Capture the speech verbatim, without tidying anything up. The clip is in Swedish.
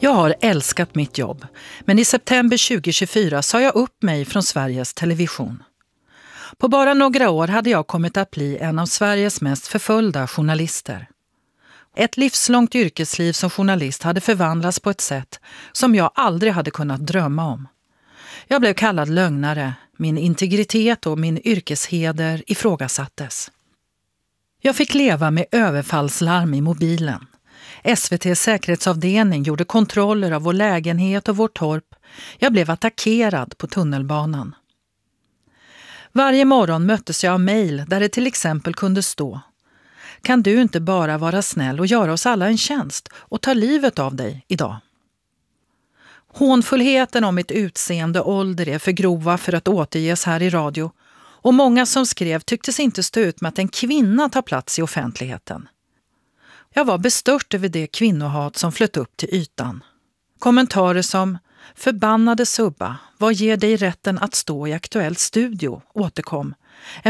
Jag har älskat mitt jobb, men i september tjugohundratjugofyra sa jag upp mig från Sveriges Television. På bara några år hade jag kommit att bli en av Sveriges mest förföljda journalister. Ett livslångt yrkesliv som journalist hade förvandlats på ett sätt som jag aldrig hade kunnat drömma om. Jag blev kallad lögnare, min integritet och min yrkesheder ifrågasattes. Jag fick leva med överfallslarm i mobilen. S V T:s säkerhetsavdelning gjorde kontroller av vår lägenhet och vår torp. Jag blev attackerad på tunnelbanan. Varje morgon möttes jag av mejl där det till exempel kunde stå: kan du inte bara vara snäll och göra oss alla en tjänst och ta livet av dig idag? Hånfullheten om mitt utseende och ålder är för grova för att återges här i radio, och många som skrev tycktes inte stå ut med att en kvinna tar plats i offentligheten. Jag var bestört över det kvinnohat som flöt upp till ytan. Kommentarer som "förbannade subba, vad ger dig rätten att stå i Aktuell studio?" återkom.